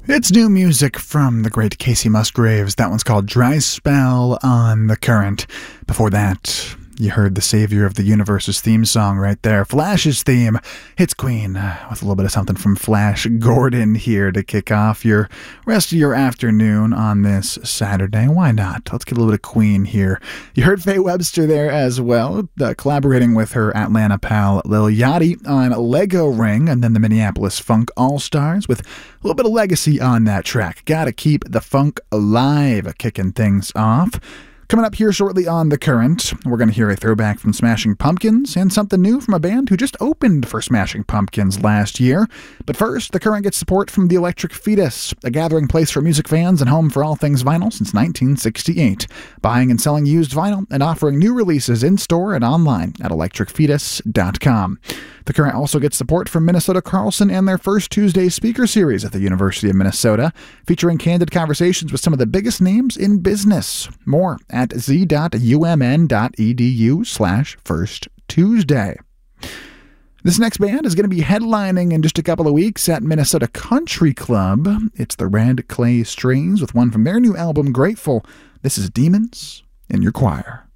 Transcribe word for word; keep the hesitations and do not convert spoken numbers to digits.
It's new music from the great Casey Musgraves. That one's called Dry Spell on the Current. Before that, you heard the savior of the universe's theme song right there, Flash's theme. Hits Queen, uh, with a little bit of something from Flash Gordon here to kick off your rest of your afternoon on this Saturday. Why not? Let's get a little bit of Queen here. You heard Faye Webster there as well, uh, collaborating with her Atlanta pal Lil Yachty on Lego Ring, and then the Minneapolis Funk All-Stars with a little bit of legacy on that track. Gotta keep the funk alive, kicking things off. Coming up here shortly on The Current, we're going to hear a throwback from Smashing Pumpkins and something new from a band who just opened for Smashing Pumpkins last year. But first, The Current gets support from The Electric Fetus, a gathering place for music fans and home for all things vinyl since nineteen sixty-eight. Buying and selling used vinyl and offering new releases in-store and online at electric fetus dot com. The Current also gets support from Minnesota Carlson and their First Tuesday speaker series at the University of Minnesota, featuring candid conversations with some of the biggest names in business. More at z dot u m n dot e d u slash first Tuesday. This next band is going to be headlining in just a couple of weeks at Minnesota Country Club. It's the Red Clay Strings with one from their new album, Grateful. This is Demons in Your Choir.